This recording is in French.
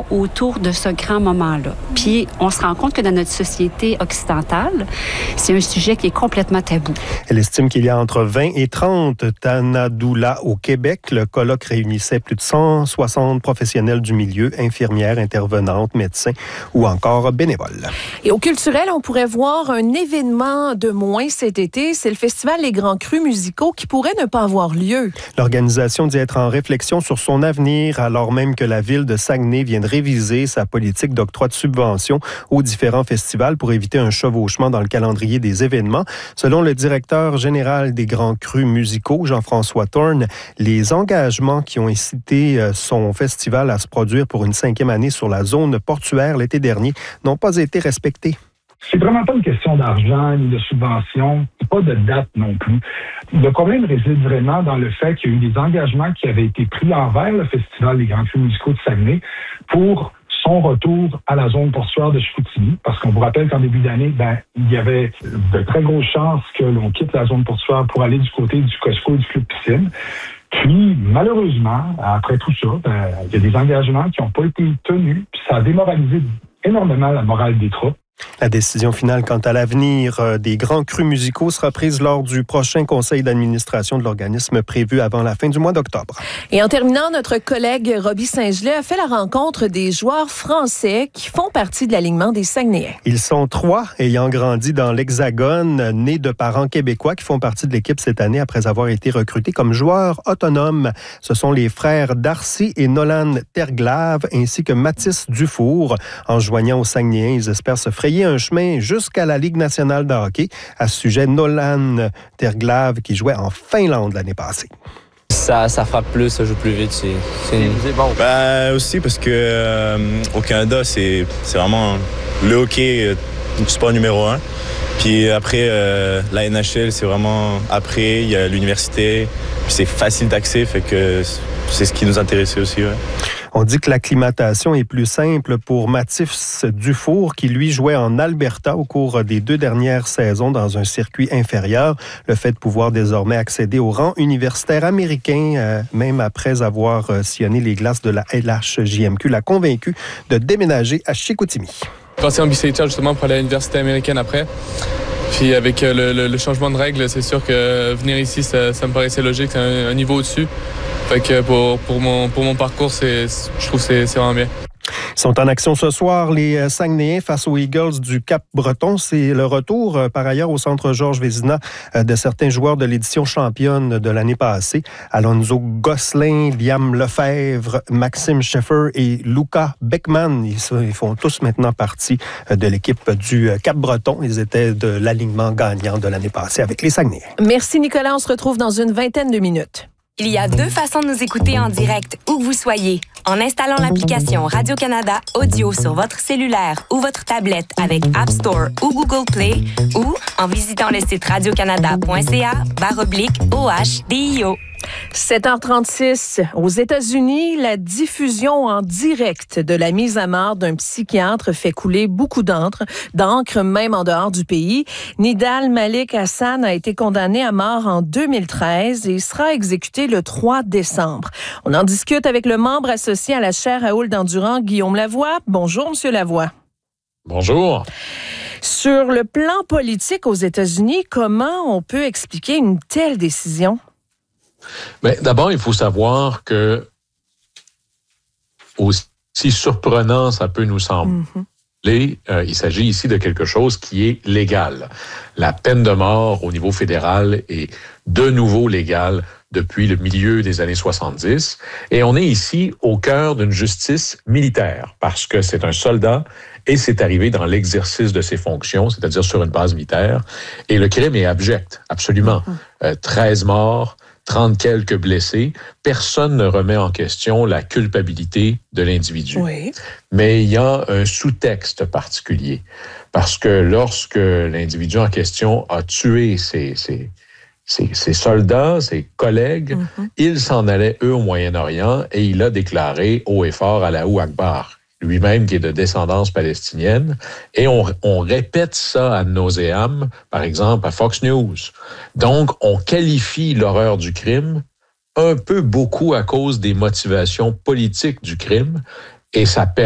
discussion autour de ce grand moment-là. Puis, on se rend compte que dans notre société occidentale, c'est un sujet qui est complètement tabou. Elle estime qu'il y a entre 20 et 30 Tanadoula au Québec. Le colloque réunissait plus de 160 professionnels du milieu, infirmières, intervenantes, médecins ou encore bénévoles. Et au culturel, on pourrait voir un événement de moins cet été. C'est le Festival Les Grands Crus musicaux qui pourrait ne pas avoir lieu. L'organisation dit être en réflexion sur son avenir, alors même que la ville de Saguenay vient de réviser sa politique d'octroi de subventions aux différents festivals pour éviter un chevauchement dans le calendrier des événements. Selon le directeur général des Grands Crus musicaux, Jean-François Thorne, les engagements qui ont incité son festival à se produire pour une 5e année sur la zone portuaire l'été dernier n'ont pas été respectés. C'est vraiment pas une question d'argent ni de subvention, pas de date non plus. Le problème réside vraiment dans le fait qu'il y a eu des engagements qui avaient été pris envers le Festival des Grands Crus musicaux de Saguenay pour son retour à la zone portuaire de Chicoutimi. Parce qu'on vous rappelle qu'en début d'année, il y avait de très grosses chances que l'on quitte la zone portuaire pour aller du côté du Costco et du Club Piscine. Puis, malheureusement, après tout ça, il y a des engagements qui n'ont pas été tenus, puis ça a démoralisé énormément la morale des troupes. La décision finale quant à l'avenir des Grands Crus musicaux sera prise lors du prochain conseil d'administration de l'organisme prévu avant la fin du mois d'octobre. Et en terminant, notre collègue Roby Saint-Gelais a fait la rencontre des joueurs français qui font partie de l'alignement des Saguenayens. Ils sont 3 ayant grandi dans l'Hexagone, nés de parents québécois qui font partie de l'équipe cette année après avoir été recrutés comme joueurs autonomes. Ce sont les frères Darcy et Nolan Terglave ainsi que Mathis Dufour. En joignant aux Saguenayens, ils espèrent se frayer un chemin jusqu'à la Ligue nationale de hockey. À ce sujet, Nolan Terglave, qui jouait en Finlande l'année passée. Ça frappe plus, ça joue plus vite. C'est bon. Aussi parce que au Canada, c'est vraiment le hockey, le sport numéro 1. Puis après, la NHL, c'est vraiment après, il y a l'université. Puis c'est facile d'accès, fait que c'est ce qui nous intéressait aussi. Ouais. On dit que l'acclimatation est plus simple pour Mathis Dufour, qui lui jouait en Alberta au cours des 2 dernières saisons dans un circuit inférieur. Le fait de pouvoir désormais accéder au rang universitaire américain, même après avoir sillonné les glaces de la LHJMQ, l'a convaincu de déménager à Chicoutimi. J'ai passé en BCHL justement pour aller à l'université américaine après. Puis avec le changement de règles, c'est sûr que venir ici, ça me paraissait logique, c'est un niveau au-dessus. Fait que pour mon parcours, je trouve que c'est vraiment bien. Ils sont en action ce soir, les Saguenayens face aux Eagles du Cap-Breton. C'est le retour, par ailleurs, au centre Georges Vézina de certains joueurs de l'édition championne de l'année passée. Alonzo Gosselin, Liam Lefebvre, Maxime Schaeffer et Luca Beckman. Ils font tous maintenant partie de l'équipe du Cap-Breton. Ils étaient de l'alignement gagnant de l'année passée avec les Saguenayens. Merci Nicolas, on se retrouve dans une vingtaine de minutes. Il y a 2 façons de nous écouter en direct, où que vous soyez. En installant l'application Radio-Canada Audio sur votre cellulaire ou votre tablette avec App Store ou Google Play, ou en visitant le site radiocanada.ca/OHDIO. 7h36. Aux États-Unis, la diffusion en direct de la mise à mort d'un psychiatre fait couler beaucoup d'encre, même en dehors du pays. Nidal Malik Hassan a été condamné à mort en 2013 et sera exécuté le 3 décembre. On en discute avec le membre associé à la chaire Raoul d'Endurant, Guillaume Lavoie. Bonjour, Monsieur Lavoie. Bonjour. Sur le plan politique aux États-Unis, comment on peut expliquer une telle décision? Bien, d'abord, il faut savoir que, aussi surprenant ça peut nous sembler, il s'agit ici de quelque chose qui est légal. La peine de mort au niveau fédéral est de nouveau légale depuis le milieu des années 70. Et on est ici au cœur d'une justice militaire parce que c'est un soldat et c'est arrivé dans l'exercice de ses fonctions, c'est-à-dire sur une base militaire. Et le crime est abject, absolument. 13 morts, 30 quelques blessés. Personne ne remet en question la culpabilité de l'individu. Oui. Mais il y a un sous-texte particulier. Parce que lorsque l'individu en question a tué ses soldats, ses collègues, il s'en allait, eux, au Moyen-Orient et il a déclaré haut et fort Allahu Akbar, lui-même qui est de descendance palestinienne. Et on répète ça ad nauseam, par exemple, à Fox News. Donc, on qualifie l'horreur du crime un peu beaucoup à cause des motivations politiques du crime et ça